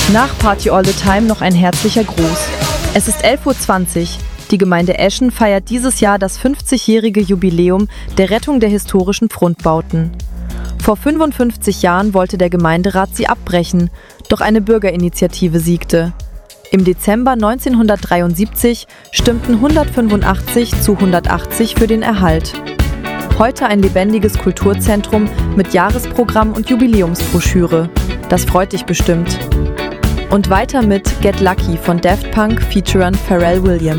Nach Party All the Time noch ein herzlicher Gruß. Es ist 11:20 Uhr. Die Gemeinde Eschen feiert dieses Jahr das 50-jährige Jubiläum der Rettung der historischen Pfrundbauten. Vor 55 Jahren wollte der Gemeinderat sie abbrechen, doch eine Bürgerinitiative siegte. Im Dezember 1973 stimmten 185 zu 180 für den Erhalt. Heute ein lebendiges Kulturzentrum mit Jahresprogramm und Jubiläumsbroschüre. Das freut dich bestimmt. Und weiter mit Get Lucky von Daft Punk featuring Pharrell Williams.